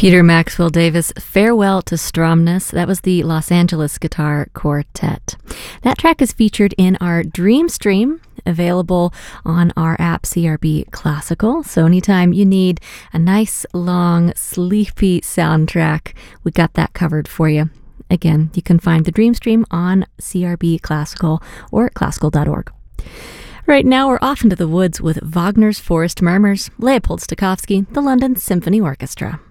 Peter Maxwell Davis, Farewell to Stromness. That was the Los Angeles Guitar Quartet. That track is featured in our Dream Stream, available on our app CRB Classical. So anytime you need a nice, long, sleepy soundtrack, we got that covered for you. Again, you can find the Dream Stream on CRB Classical or at classical.org. Right now, we're off into the woods with Wagner's Forest Murmurs, Leopold Stokowski, the London Symphony Orchestra.